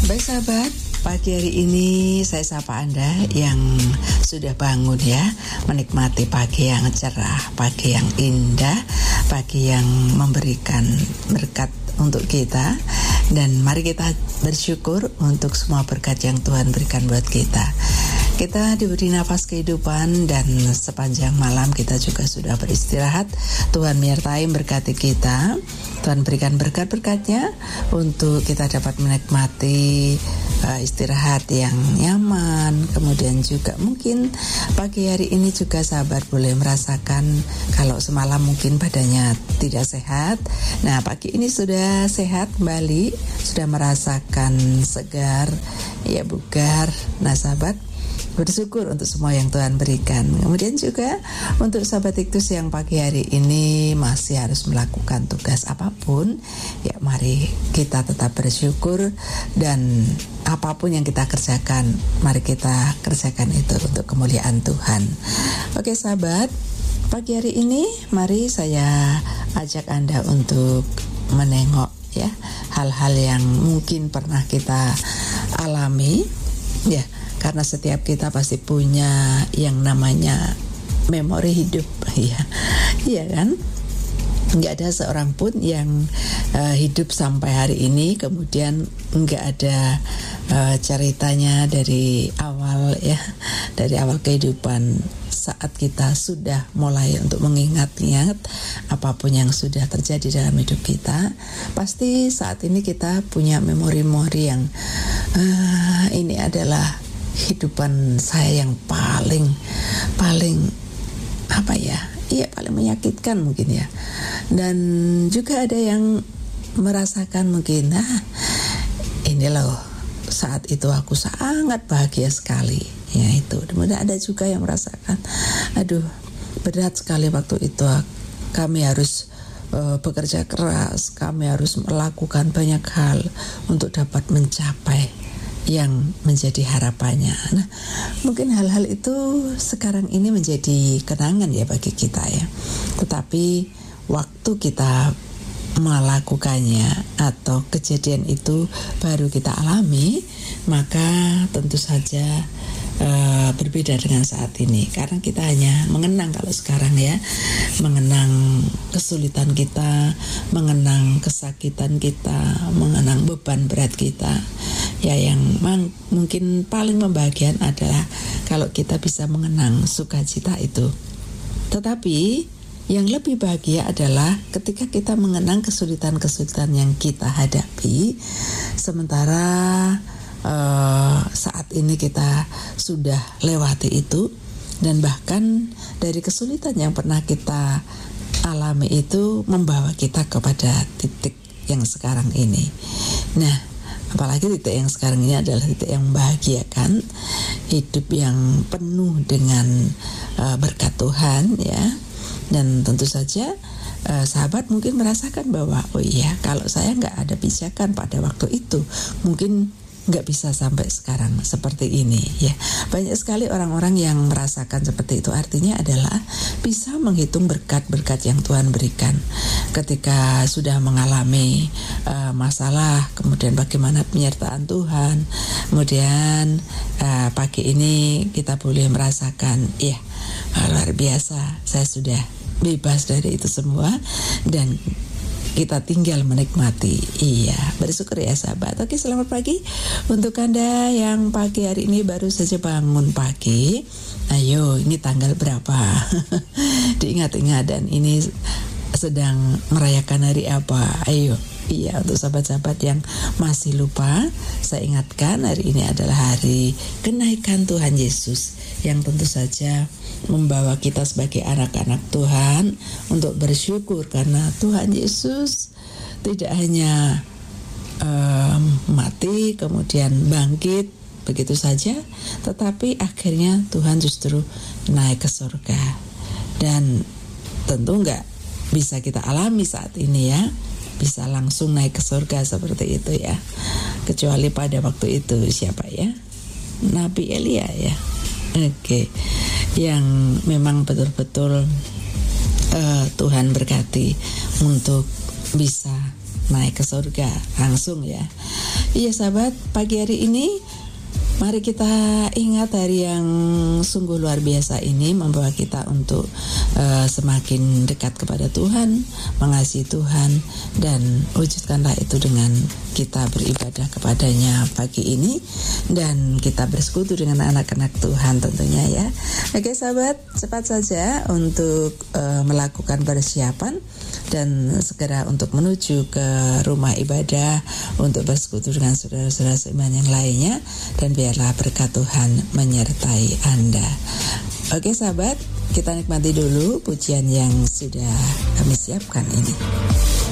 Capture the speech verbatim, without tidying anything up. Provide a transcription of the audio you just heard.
Baik sahabat, pagi hari ini saya sapa Anda yang sudah bangun ya, menikmati pagi yang cerah, pagi yang indah, pagi yang memberikan berkat untuk kita. Dan mari kita bersyukur untuk semua berkat yang Tuhan berikan buat kita. Kita diberi nafas kehidupan dan sepanjang malam kita juga sudah beristirahat. Tuhan menyertai berkati kita. Tuhan berikan berkat-berkatnya untuk kita dapat menikmati uh, istirahat yang nyaman. Kemudian juga mungkin pagi hari ini juga sahabat boleh merasakan kalau semalam mungkin badannya tidak sehat. Nah, pagi ini sudah sehat kembali, sudah merasakan segar, ya bugar. Nah, sahabat, bersyukur untuk semua yang Tuhan berikan. Kemudian juga untuk sahabat Iktus yang pagi hari ini masih harus melakukan tugas apapun, ya mari kita tetap bersyukur, dan apapun yang kita kerjakan, mari kita kerjakan itu untuk kemuliaan Tuhan. Oke sahabat, pagi hari ini mari saya ajak Anda untuk menengok ya hal-hal yang mungkin pernah kita alami ya. Karena setiap kita pasti punya yang namanya memori hidup, ya, iya kan? Nggak ada seorang pun yang uh, hidup sampai hari ini kemudian nggak ada uh, ceritanya dari awal ya, dari awal kehidupan saat kita sudah mulai untuk mengingat-ingat apapun yang sudah terjadi dalam hidup kita. Pasti saat ini kita punya memori-memori yang uh, ini adalah kehidupan saya yang paling paling apa ya iya paling menyakitkan mungkin ya. Dan juga ada yang merasakan mungkin nah ini loh saat itu aku sangat bahagia sekali ya itu. Kemudian ada juga yang merasakan aduh berat sekali waktu itu, kami harus uh, bekerja keras, kami harus melakukan banyak hal untuk dapat mencapai yang menjadi harapannya. Nah, mungkin hal-hal itu sekarang ini menjadi kenangan ya bagi kita ya. Tetapi waktu kita melakukannya atau kejadian itu baru kita alami, maka tentu saja uh, berbeda dengan saat ini. Karena kita hanya mengenang kalau sekarang ya, mengenang kesulitan kita, mengenang kesakitan kita, mengenang beban berat kita. Ya yang mang, mungkin paling membahagiakan adalah kalau kita bisa mengenang sukacita itu. Tetapi yang lebih bahagia adalah ketika kita mengenang kesulitan-kesulitan yang kita hadapi, sementara uh, saat ini kita sudah lewati itu, dan bahkan dari kesulitan yang pernah kita alami itu membawa kita kepada titik yang sekarang ini. Nah, apalagi titik yang sekarang ini adalah titik yang membahagiakan, hidup yang penuh dengan uh, berkat Tuhan ya. Dan tentu saja uh, sahabat mungkin merasakan bahwa oh iya kalau saya nggak ada pijakan pada waktu itu mungkin nggak bisa sampai sekarang seperti ini ya. Banyak sekali orang-orang yang merasakan seperti itu. Artinya adalah bisa menghitung berkat-berkat yang Tuhan berikan ketika sudah mengalami uh, masalah, kemudian bagaimana penyertaan Tuhan. Kemudian uh, pagi ini kita boleh merasakan ya luar biasa, saya sudah bebas dari itu semua dan kita tinggal menikmati. Iya, bersyukur ya sahabat. Oke, selamat pagi untuk Anda yang pagi hari ini baru saja bangun pagi. Ayo, ini tanggal berapa? Diingat-ingat, dan ini sedang merayakan hari apa? Ayo. Iya, untuk sahabat-sahabat yang masih lupa, saya ingatkan hari ini adalah hari kenaikan Tuhan Yesus, yang tentu saja membawa kita sebagai anak-anak Tuhan untuk bersyukur karena Tuhan Yesus tidak hanya um, mati kemudian bangkit begitu saja, tetapi akhirnya Tuhan justru naik ke surga. Dan tentu enggak bisa kita alami saat ini ya, bisa langsung naik ke surga seperti itu ya, kecuali pada waktu itu siapa ya, Nabi Elia ya. Oke, okay. Yang memang betul-betul uh, Tuhan berkati untuk bisa naik ke surga langsung ya. Iya sahabat, pagi hari ini mari kita ingat hari yang sungguh luar biasa ini membawa kita untuk uh, semakin dekat kepada Tuhan, mengasihi Tuhan, dan wujudkanlah itu dengan kita beribadah kepadanya pagi ini dan kita bersekutu dengan anak-anak Tuhan tentunya ya. Oke sahabat, cepat saja untuk uh, melakukan persiapan dan segera untuk menuju ke rumah ibadah untuk bersekutu dengan saudara-saudara seiman yang lainnya, dan biarlah berkat Tuhan menyertai Anda. Oke sahabat, kita nikmati dulu pujian yang sudah kami siapkan ini.